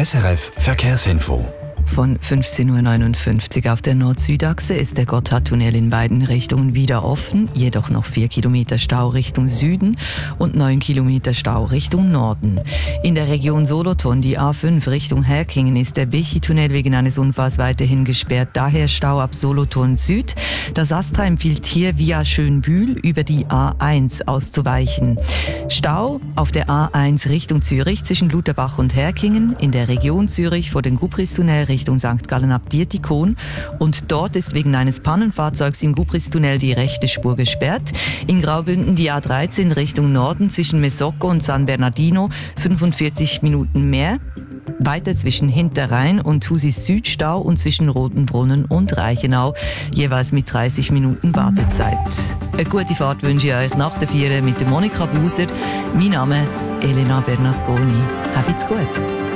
SRF Verkehrsinfo. Von 15.59 Uhr auf der Nord-Süd-Achse ist der Gotthardtunnel in beiden Richtungen wieder offen, jedoch noch 4 Kilometer Stau Richtung Süden und 9 Kilometer Stau Richtung Norden. In der Region Solothurn, die A5 Richtung Herkingen, ist der Bichi-Tunnel wegen eines Unfalls weiterhin gesperrt, daher Stau ab Solothurn Süd. Das AStRA empfiehlt hier via Schönbühl über die A1 auszuweichen. Stau auf der A1 Richtung Zürich zwischen Lutherbach und Herkingen, in der Region Zürich vor dem Gubristunnel Richtung St. Gallen ab Dietikon, und dort ist wegen eines Pannenfahrzeugs im Gubristunnel die rechte Spur gesperrt. In Graubünden die A13 Richtung Norden zwischen Mesocco und San Bernardino 45 Minuten mehr. Weiter zwischen Hinterrhein und Thusis Südstau und zwischen Rotenbrunnen und Reichenau jeweils mit 30 Minuten Wartezeit. Eine gute Fahrt wünsche ich euch nach der Viere mit der Monika Buser. Mein Name Elena Bernasconi. Habt's gut.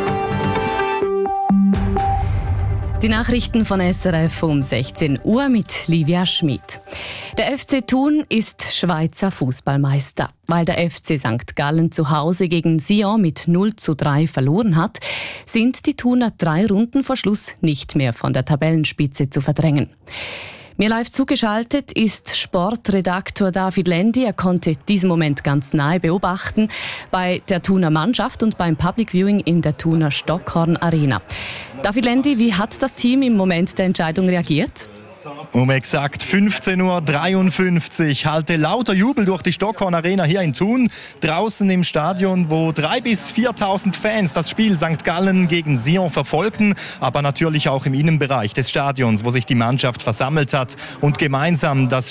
Die Nachrichten von SRF um 16 Uhr mit Livia Schmid. Der FC Thun ist Schweizer Fußballmeister. Weil der FC St. Gallen zu Hause gegen Sion mit 0:3 verloren hat, sind die Thuner 3 Runden vor Schluss nicht mehr von der Tabellenspitze zu verdrängen. Mir live zugeschaltet ist Sportredaktor David Lendi. Er konnte diesen Moment ganz nahe beobachten bei der Thuner Mannschaft und beim Public Viewing in der Thuner Stockhorn Arena. David Lendi, wie hat das Team im Moment der Entscheidung reagiert? Um exakt 15.53 Uhr hallte lauter Jubel durch die Stockhorn Arena hier in Thun. Draußen im Stadion, wo 3.000 bis 4.000 Fans das Spiel St. Gallen gegen Sion verfolgten. Aber natürlich auch im Innenbereich des Stadions, wo sich die Mannschaft versammelt hat und gemeinsam das